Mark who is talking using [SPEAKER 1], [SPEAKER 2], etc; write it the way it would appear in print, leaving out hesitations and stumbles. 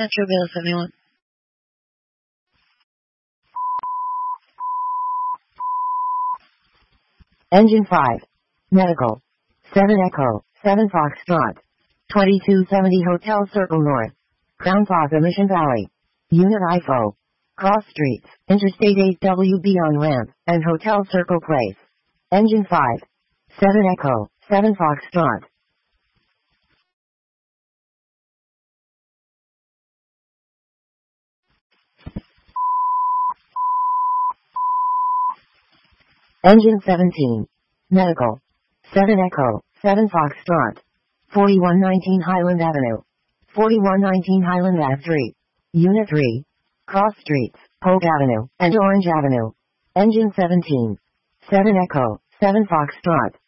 [SPEAKER 1] Metroville 71.
[SPEAKER 2] Engine 5. Medical. 7 Echo, 7 Foxtrot. 2270 Hotel Circle North. Crown Plaza Mission Valley. Unit IFO. Cross Streets, Interstate 8WB on ramp, and Hotel Circle Place. Engine 5. 7 Echo, 7 Foxtrot. Engine 17. Medical. 7 Echo, 7 Foxtrot. 4119 Highland Avenue. 4119 Highland Ave 3. Unit 3. Cross Streets, Polk Avenue, and Orange Avenue. Engine 17. 7 Echo, 7 Foxtrot.